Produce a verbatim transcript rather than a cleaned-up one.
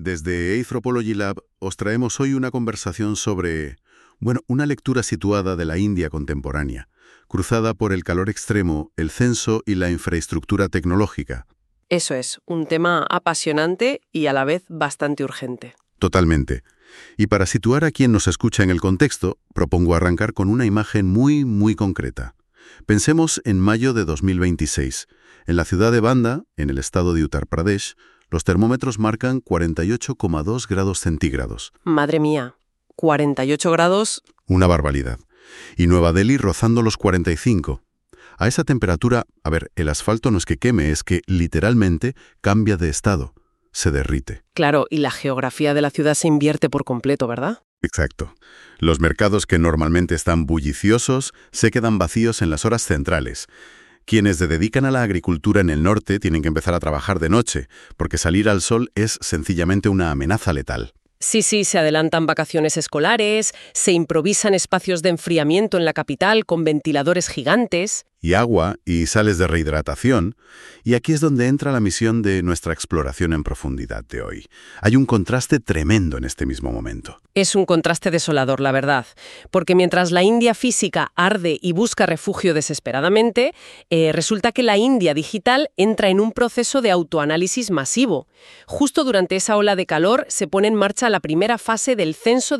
Desde Anthropology Lab os traemos hoy una conversación sobre, bueno, una lectura situada de la India contemporánea, cruzada por el calor extremo, el censo y la infraestructura tecnológica. Eso es, un tema apasionante y a la vez bastante urgente. Totalmente. Y para situar a quien nos escucha en el contexto, propongo arrancar con una imagen muy, muy concreta. Pensemos en mayo de dos mil veintiséis. En la ciudad de Banda, en el estado de Uttar Pradesh, los termómetros marcan cuarenta y ocho coma dos grados centígrados. Madre mía, cuarenta y ocho grados... Una barbaridad. Y Nueva Delhi rozando los cuarenta y cinco. A esa temperatura, a ver, el asfalto no es que queme, es que literalmente cambia de estado. Se derrite. Claro, y la geografía de la ciudad se invierte por completo, ¿verdad? Exacto. Los mercados que normalmente están bulliciosos se quedan vacíos en las horas centrales. Quienes se dedican a la agricultura en el norte tienen que empezar a trabajar de noche, porque salir al sol es sencillamente una amenaza letal. Sí, sí, se adelantan vacaciones escolares, se improvisan espacios de enfriamiento en la capital con ventiladores gigantes. Y agua y sales de rehidratación. Y aquí es donde entra la misión de nuestra exploración en profundidad de hoy. Hay un contraste tremendo en este mismo momento. Es un contraste desolador, la verdad, porque mientras la India física arde y busca refugio desesperadamente, eh, resulta que la India digital entra en un proceso de autoanálisis masivo. Justo durante esa ola de calor se pone en marcha la primera fase del censo